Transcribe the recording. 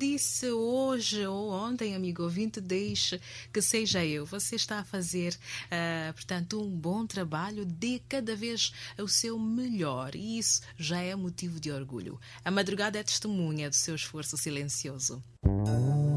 disse hoje ou ontem, amigo ouvinte, deixe que seja eu. Você está a fazer, portanto, um bom trabalho, dê cada vez o seu melhor e isso já é motivo de orgulho. A madrugada é testemunha do seu esforço silencioso.